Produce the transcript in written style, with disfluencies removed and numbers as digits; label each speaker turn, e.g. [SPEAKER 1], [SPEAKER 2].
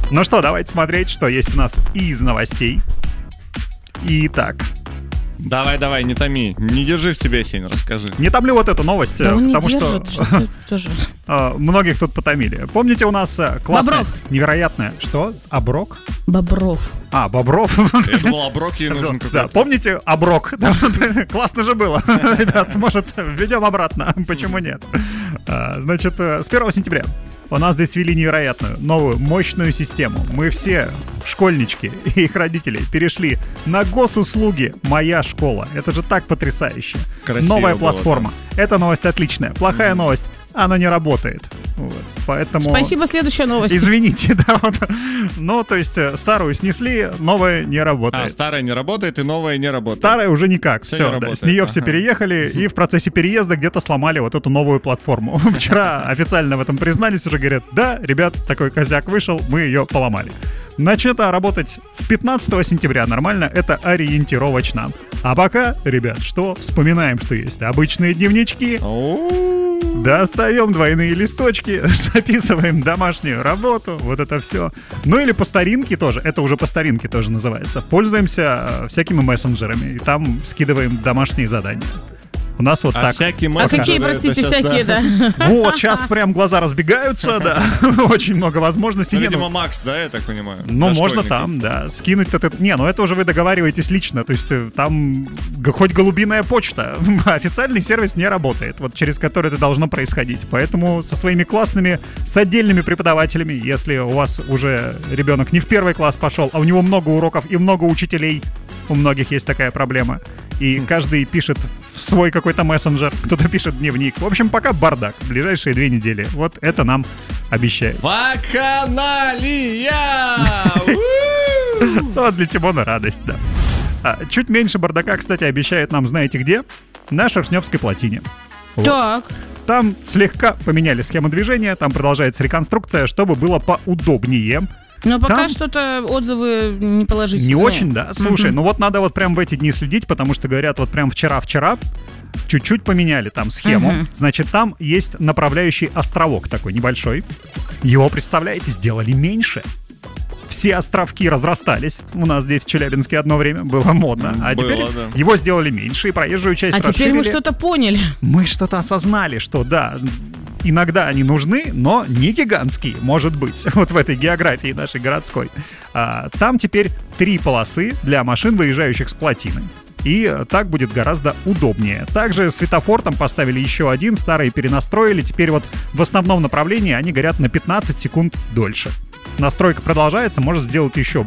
[SPEAKER 1] Ну что, давайте смотреть, что есть у нас из новостей. Итак.
[SPEAKER 2] Давай, не томи. Не держи в себе, Сень, расскажи.
[SPEAKER 1] Не томлю вот эту новость,
[SPEAKER 3] да
[SPEAKER 1] потому что многих тут потомили. Помните, у нас классная, невероятная... Что? Оброк?
[SPEAKER 3] Бобров.
[SPEAKER 1] Бобров.
[SPEAKER 2] Я думал, оброк ей нужен какой-то.
[SPEAKER 1] Да, помните оброк? Классно же было. Ребят, может, введем обратно? Почему нет? Значит, с 1 сентября у нас здесь ввели невероятную, новую, мощную систему. Мы все, школьнички и их родители, перешли на госуслуги «Моя школа». Это же так потрясающе.
[SPEAKER 2] Красиво
[SPEAKER 1] Новая
[SPEAKER 2] было,
[SPEAKER 1] платформа. Да. Эта новость отличная. Плохая новость. Она не работает. Вот. Поэтому...
[SPEAKER 3] Спасибо, следующая новость.
[SPEAKER 1] Извините, да, вот. Ну, то есть старую снесли, новая не работает.
[SPEAKER 2] Старая не работает и новая не работает.
[SPEAKER 1] Старая уже никак. Все, да, с нее все переехали, и в процессе переезда где-то сломали вот эту новую платформу. Вчера официально в этом признались, уже говорят, да, ребят, такой козяк вышел, мы ее поломали. Начнет работать с 15 сентября нормально, это ориентировочно. А пока, ребят, что? Вспоминаем, что есть обычные дневнички. Достаем двойные листочки, записываем домашнюю работу, вот это все. Ну или по старинке тоже, это уже по старинке тоже называется. Пользуемся всякими мессенджерами и там скидываем домашние задания. У нас вот так.
[SPEAKER 2] Всякие
[SPEAKER 3] какие, простите, всякие, да?
[SPEAKER 1] Вот, сейчас прям глаза разбегаются, да. Очень много возможностей.
[SPEAKER 2] Ну, видимо, Макс, да, я так понимаю?
[SPEAKER 1] Ну, можно там, да, скинуть это. Не, ну это уже вы договариваетесь лично. То есть там хоть голубиная почта. Официальный сервис не работает, вот через который это должно происходить. Поэтому со своими классными, с отдельными преподавателями, если у вас уже ребенок не в 1 класс пошел, а у него много уроков и много учителей, у многих есть такая проблема. И каждый пишет в свой какой-то мессенджер, кто-то пишет дневник. В общем, пока бардак. В ближайшие 2 недели. Вот это нам обещает.
[SPEAKER 2] Вакханалия!
[SPEAKER 1] Ну, для Тимона радость, да. Чуть меньше бардака, кстати, обещает нам, знаете где? На Шершневской плотине.
[SPEAKER 3] Так.
[SPEAKER 1] Там слегка поменяли схему движения, там продолжается реконструкция, чтобы было поудобнее.
[SPEAKER 3] Но пока что-то отзывы не положительные.
[SPEAKER 1] Не очень, да. Слушай, ну вот надо вот прям в эти дни следить, потому что, говорят, вот прям вчера чуть-чуть поменяли там схему. Значит, там есть направляющий островок такой небольшой. Его, представляете, сделали меньше. Все островки разрастались. У нас здесь в Челябинске одно время было модно. А теперь его сделали меньше, и проезжую часть расширили.
[SPEAKER 3] А теперь мы что-то поняли.
[SPEAKER 1] Мы что-то осознали, что да, иногда они нужны, но не гигантские, может быть, вот в этой географии нашей городской. Там теперь 3 полосы для машин, выезжающих с плотины. И так будет гораздо удобнее. Также светофор там поставили еще один, старые перенастроили. Теперь вот в основном направлении они горят на 15 секунд дольше. Настройка продолжается, может сделать еще